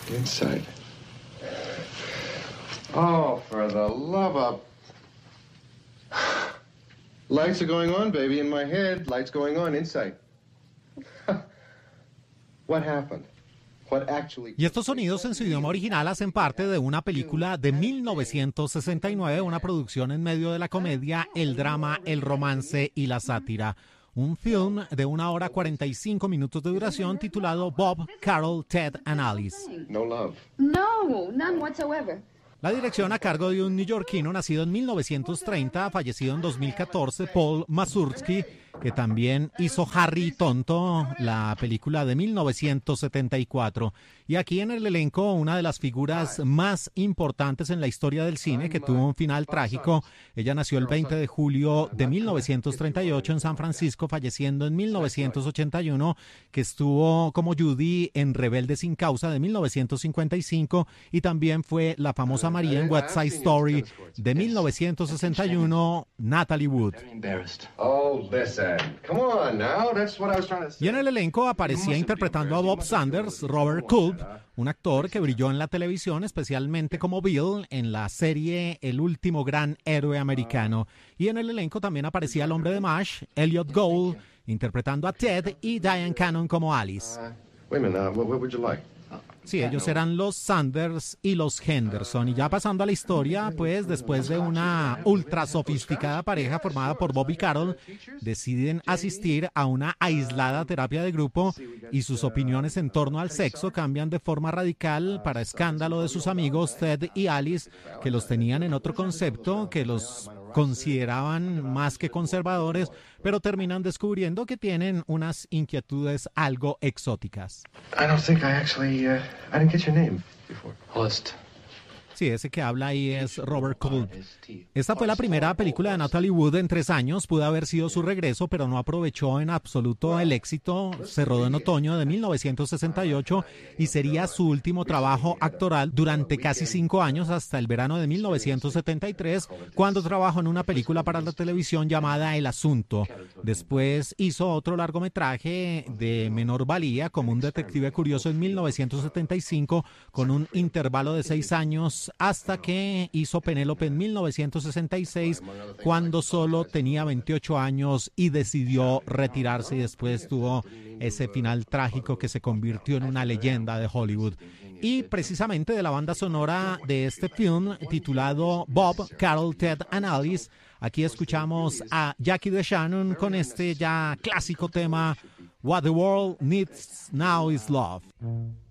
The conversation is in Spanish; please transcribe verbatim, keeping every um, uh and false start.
Inside. Oh, for the love of... Lights are going on, baby, in my head. Lights going on inside. What happened? What actually... Y estos sonidos en su idioma original hacen parte de una película de mil novecientos sesenta y nueve, una producción en medio de la comedia, el drama, el romance y la sátira. Un film de una hora cuarenta y cinco minutos de duración titulado Bob, Carol, Ted and Alice. No love. No, none whatsoever. La dirección a cargo de un neoyorquino nacido en mil novecientos treinta, fallecido en dos mil catorce, Paul Mazursky, que también hizo Harry Tonto, la película de mil novecientos setenta y cuatro. Y aquí en el elenco, una de las figuras más importantes en la historia del cine, que tuvo un final trágico. Ella nació el veinte de julio de mil novecientos treinta y ocho en San Francisco, falleciendo en mil novecientos ochenta y uno, que estuvo como Judy en Rebelde sin causa de mil novecientos cincuenta y cinco, y también fue la famosa María en West Side Story de mil novecientos sesenta y uno, Natalie Wood. Oh, listen. Come on now. That's what I was trying to say. Y en el elenco aparecía interpretando a Bob Sanders, Robert Culp, un actor que brilló en la televisión, especialmente como Bill en la serie El último gran héroe americano. Y en el elenco también aparecía el hombre de MASH, Elliot Gould, interpretando a Ted, y Diane Cannon como Alice. Uh, wait a minute. Uh, what, what would you like? Sí, ellos eran los Sanders y los Henderson. Y ya pasando a la historia, pues después de una ultra sofisticada pareja formada por Bob y Carol, deciden asistir a una aislada terapia de grupo y sus opiniones en torno al sexo cambian de forma radical para escándalo de sus amigos Ted y Alice, que los tenían en otro concepto, que los consideraban más que conservadores, pero terminan descubriendo que tienen unas inquietudes algo exóticas. I don't think I actually, uh, I didn't get your name before. Horst. Sí, ese que habla ahí es Robert Culp. Esta fue la primera película de Natalie Wood en tres años. Pudo haber sido su regreso, pero no aprovechó en absoluto el éxito. Se rodó en otoño de mil novecientos sesenta y ocho y sería su último trabajo actoral durante casi cinco años, hasta el verano de mil novecientos setenta y tres, cuando trabajó en una película para la televisión llamada El Asunto. Después hizo otro largometraje de menor valía, como Un detective curioso, en mil novecientos setenta y cinco, con un intervalo de seis años, hasta que hizo Penélope en mil novecientos sesenta y seis, cuando solo tenía veintiocho años y decidió retirarse, y después tuvo ese final trágico que se convirtió en una leyenda de Hollywood. Y precisamente de la banda sonora de este film titulado Bob, Carol, Ted and Alice, aquí escuchamos a Jackie DeShannon con este ya clásico tema What the World Needs Now is Love.